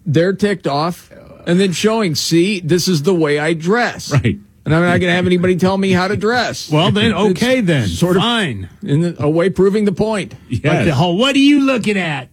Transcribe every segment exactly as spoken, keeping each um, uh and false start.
they're ticked off, and then showing, see, this is the way I dress. Right. And I'm not going to have anybody tell me how to dress. Well, then, okay, it's then. Sort of fine. In the, a way proving the point. Yes. Like the whole, what are you looking at?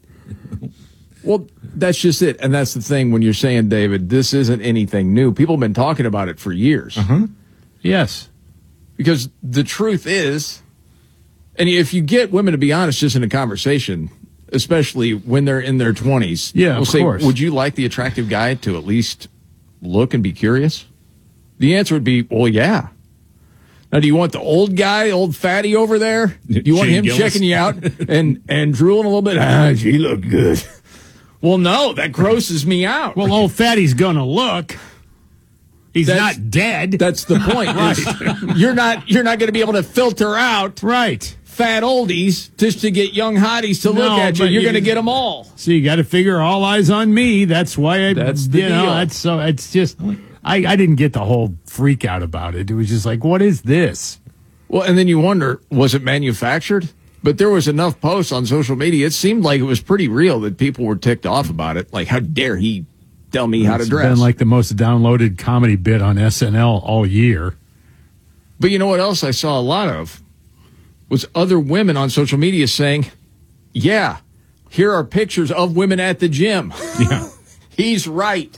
Well, that's just it. And that's the thing when you're saying, David, this isn't anything new. People have been talking about it for years. Uh-huh. Yes. Because the truth is, and if you get women to be honest just in a conversation, especially when they're in their twenties, yeah, we'll of say, course. would you like the attractive guy to at least look and be curious? The answer would be, well, yeah. Now, do you want the old guy, old fatty over there? Do you want Shane him Gillis. checking you out and, and drooling a little bit? Ah, she looked good. Well, no, that grosses me out. Well, old fatty's going to look. He's That's- not dead. That's the point. Is you're not you're not going to be able to filter out right. fat oldies just to get young hotties to look No, at you. but You're you- going to get them all. So you got to figure all eyes on me. That's why I. That's the you know, deal. That's so. It's just. I, I didn't get the whole freak out about it. It was just like, what is this? Well, and then you wonder, was it manufactured? But there was enough posts on social media. It seemed like it was pretty real that people were ticked off about it. Like, how dare he tell me how to It's dress? been like the most downloaded comedy bit on S N L all year. But you know what else I saw a lot of? Was other women on social media saying, yeah, here are pictures of women at the gym. Yeah. He's right.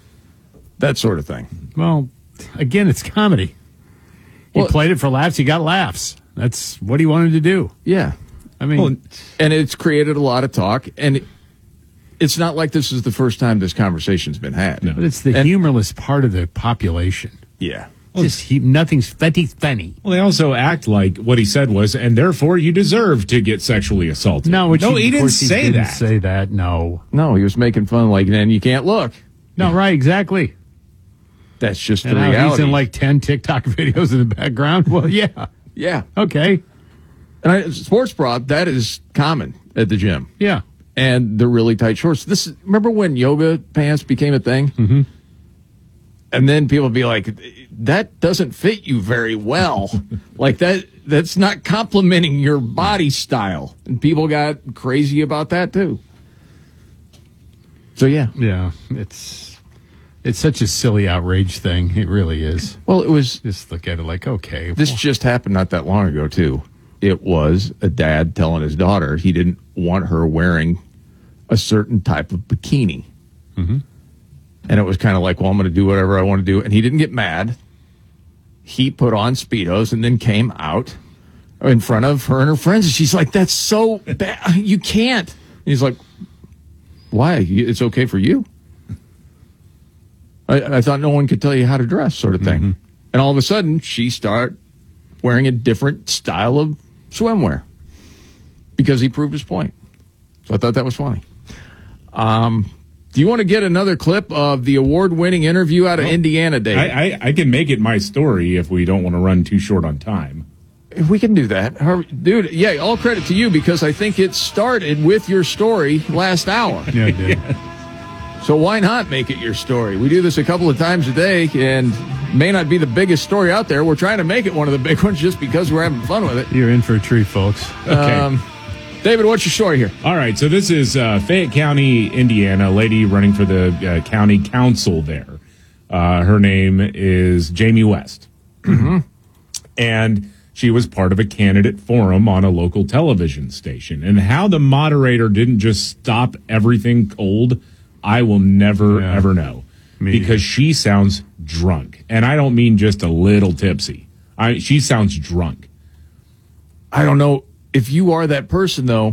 That sort of thing. Well, again, it's comedy. He Well- played it for laughs. He got laughs. That's what he wanted to do. Yeah. I mean, Well, And it's created a lot of talk. And it, it's not like this is the first time this conversation's been had. but it's the And- humorless part of the population. Yeah. Just he, nothing's funny, funny. Well, they also act like what he said was, and therefore you deserve to get sexually assaulted. No, which no, he, he of didn't course he say didn't that. Say that. No, No, he was making fun like, then you can't look. no, right, exactly. That's just the And now reality. he's in like ten TikTok videos in the background. Well, yeah, yeah. okay, And I, sports bra, that is common at the gym. yeah. And they're really tight shorts. This is, remember when yoga pants became a thing? Mm-hmm. And then people be like, that doesn't fit you very well. Like that, that's not complimenting your body style. And people got crazy about that too. So yeah. Yeah, it's it's such a silly outrage thing. It really is. Well, it was, Just look at it like, okay, this just happened not that long ago too. It was a dad telling his daughter he didn't want her wearing a certain type of bikini. Mm-hmm. And it was kind of like, well, I'm going to do whatever I want to do. And he didn't get mad. He put on Speedos and then came out in front of her and her friends. And she's like, that's so bad. You can't. And he's like, why? It's okay for you. I, I thought no one could tell you how to dress, sort of thing. Mm-hmm. And all of a sudden, she started wearing a different style of swimwear because he proved his point. So I thought that was funny. Um, do you want to get another clip of the award-winning interview out of Well, Indiana, Dave? I, I, I can make it my story if we don't want to run too short on time. We can do that. Her- Dude, yeah, all credit to you because I think it started with your story last hour. yeah, it did. So why not make it your story? We do this a couple of times a day and may not be the biggest story out there. We're trying to make it one of the big ones just because we're having fun with it. You're in for a treat, folks. Okay. Um, David, what's your story here? All right, so this is uh, Fayette County, Indiana, a lady running for the uh, county council there. Uh, her name is Jamie West. Mm-hmm. And she was part of a candidate forum on a local television station. And how the moderator didn't just stop everything cold, I will never, Yeah. ever know. Me because either. she sounds drunk. And I don't mean just a little tipsy. I, she sounds drunk. I don't know. If you are that person, though,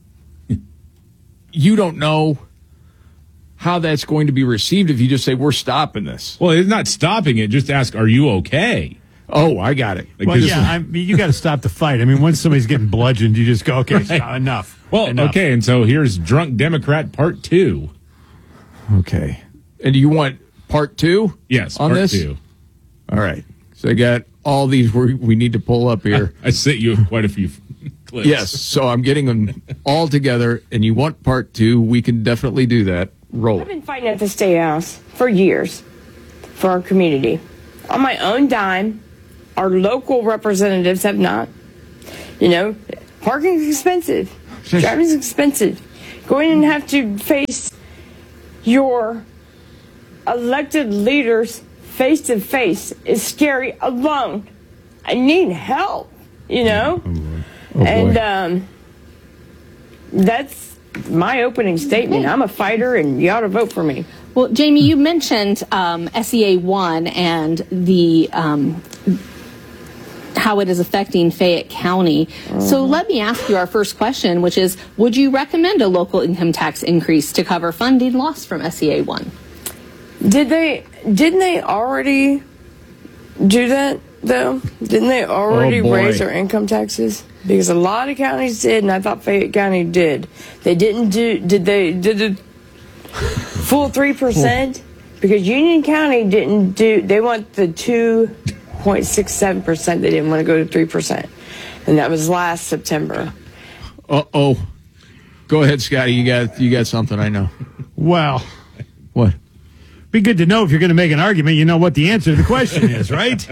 you don't know how that's going to be received if you just say, we're stopping this. Well, it's not stopping it. Just ask, are you okay? Oh, I got it. Like, Well, 'cause- yeah, I mean, you got to stop the fight. I mean, once somebody's getting bludgeoned, you just go, okay, stop, enough. Well, Enough. okay, and so here's Drunk Democrat Part Two. Okay. And do you want part two? Yes, on Part this? Two. All right. So I got all these we we need to pull up here. I sent you quite a few clips. Yes. So I'm getting them all together, and you want part two? We can definitely do that. Roll I've it. been fighting at the State House for years for our community. On my own dime, our local representatives have not. You know, parking is expensive. Driving is expensive. Going and have to face your elected leaders face to face is scary alone. I need help, you know? Oh, and um, that's my opening statement. I'm a fighter, and you ought to vote for me. Well, Jamie, you mentioned um, S E A one and the um, how it is affecting Fayette County. Uh-huh. So let me ask you our first question, which is, would you recommend a local income tax increase to cover funding lost from S E A one? Did they, didn't they already do that, though? Didn't they already Oh, boy. raise their income taxes? Because a lot of counties did, and I thought Fayette County did. They didn't do, did they, did the full three percent? Because Union County didn't do, they want the two point six seven percent. They didn't want to go to three percent. And that was last September. Uh-oh. Go ahead, Scotty. You got you got something, I know. Well, What? be good to know if you're going to make an argument, you know what the answer to the question is, right?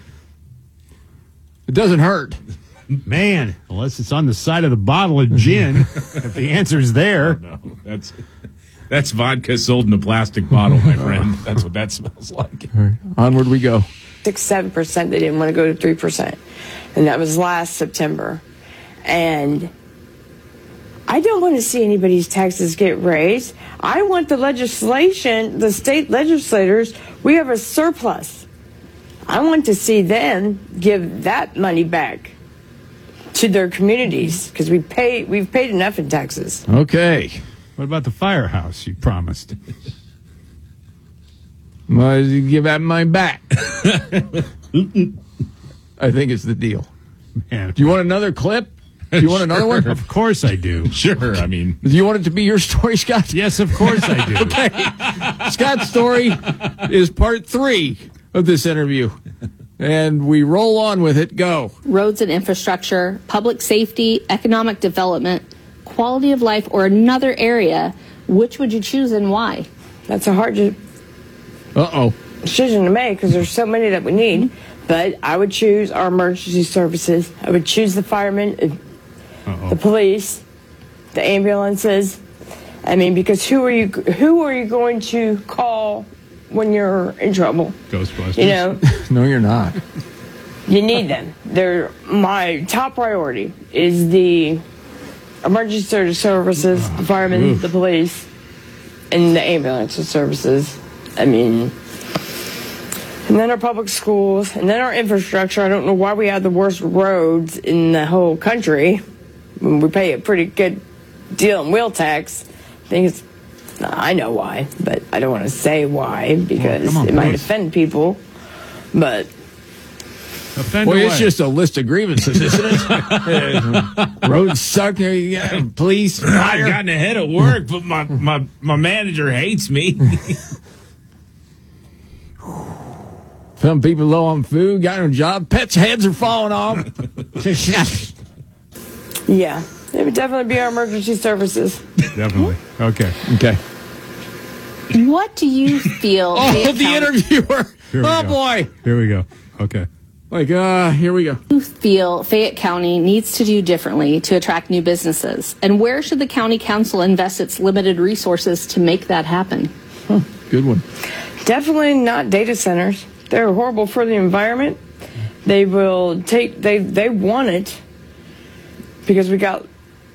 It doesn't hurt. Man, unless it's on the side of the bottle of gin, if the answer's there. No, that's that's vodka sold in a plastic bottle, my friend. That's what that smells like. All right. Onward we go. Six, seven percent. They didn't want to go to three percent. And that was last September. And I don't want to see anybody's taxes get raised. I want the legislation, the state legislators, we have a surplus. I want to see them give that money back to their communities, because we pay, we've paid enough in taxes. Okay. What about the firehouse you promised? Well, you give that money back. I think it's the deal. Man, Do you want another clip? Do you want another one? of course I do. Sure, I mean, Do you want it to be your story, Scott? Yes, of course I do. Okay. Scott's story is part three of this interview. And we roll on with it. Go. Roads and infrastructure, public safety, economic development, quality of life, or another area, which would you choose and why? That's a hard de- Uh-oh. decision to make, because there's so many that we need. But I would choose our emergency services. I would choose the firemen, uh, the police, the ambulances. I mean, because who are you? Who are you going to call when you're in trouble? Ghostbusters. You know, No, you're not. you need them. They're my top priority. Is the emergency services, the firemen, the police, and the ambulance services. I mean. And then our public schools, and then our infrastructure. I don't know why we have the worst roads in the whole country. We pay a pretty good deal in wheel tax. I think it's, I know why, but I don't want to say why, because Well, on, it might please. offend people. But Offend Well, away. it's just a list of grievances, isn't it? Roads suck. There you go. Police, I've fire. gotten ahead at work, but my, my, my manager hates me. Some people low on food, got no job. Pets' heads are falling off. yeah, it would definitely be our emergency services. Definitely. Okay. Okay. What do you feel? Oh, Fayette the County- interviewer. Here we Oh, go. boy. Here we go. Okay. Like, uh, here we go. you feel Fayette County needs to do differently to attract new businesses? And where should the county council invest its limited resources to make that happen? Good one. Definitely not data centers. They're horrible for the environment. They will take, they, they want it because we got,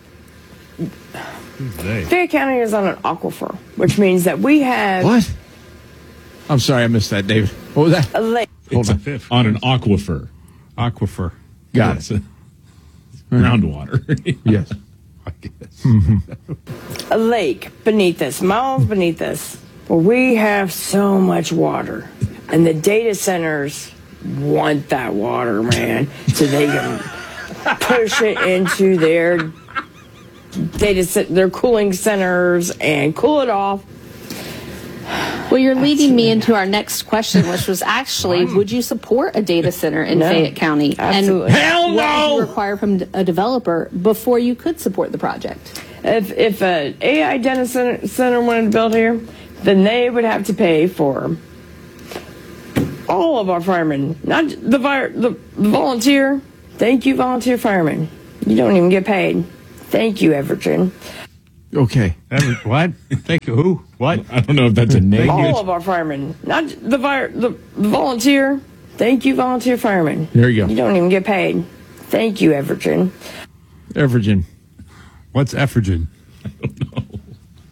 They. Fayette County is on an aquifer, which means that we have What? I'm sorry, I missed that, David. What was that? a lake. Hold on. Fifth. On an aquifer. Aquifer. Got It's it. a- groundwater. Yes. I guess. a lake beneath us, miles beneath us. Well, we have so much water, and the data centers want that water, man, so they can push it into their data cent- their cooling centers and cool it off. Well, you're leading me into our next question, which was actually, would you support a data center in No, Fayette County? absolutely. And Hell what would no! you require from a developer before you could support the project? If if an A I data center, center wanted to build here, then they would have to pay for all of our firemen, not the fire, the, the volunteer. Thank you, volunteer firemen. You don't even get paid. Thank you, Everton. Okay. Every, what? Thank you. Who? What? I don't know if that's a name. All of our firemen, not the, fire, the, the volunteer. Thank you, volunteer firemen. There you go. You don't even get paid. Thank you, Everton. Evergen. What's Effergen? I don't know.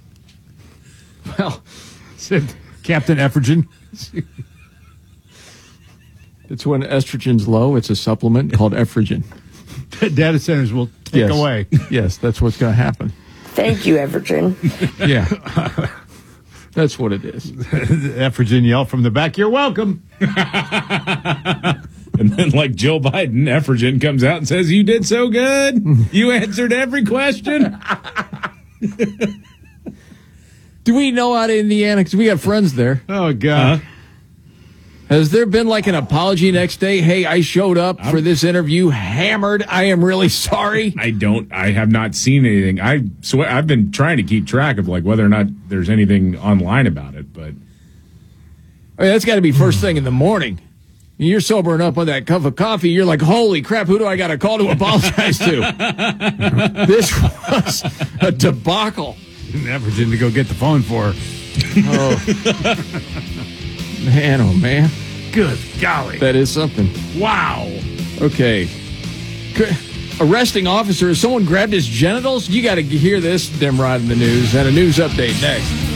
Well, Said Captain Effergen. it's when estrogen's low. It's a supplement called Effergen. Data centers will take Yes. away. Yes, that's what's going to happen. Thank you, Everton. Yeah. That's what it is. Effergen yell from the back, "You're welcome." And then, like Joe Biden, Effergen comes out and says, "You did so good. You answered every question." Do we know out of Indiana? Because we got friends there. Oh, God. Huh? Has there been like an apology next day? Hey, I showed up for this interview hammered. I am really sorry. I don't. I have not seen anything. I swear I've been trying to keep track of like whether or not there's anything online about it, but I mean, that's got to be first thing in the morning. You're sobering up on that cup of coffee. You're like, holy crap, who do I got to call to apologize to? This was a debacle. Effergen to go get the phone for her. Oh. Man, oh, man. Good golly. That is something. Wow. Okay. C- Arresting officer. Someone grabbed his genitals? You got to hear this, Nimrod, in the news. And a news update next.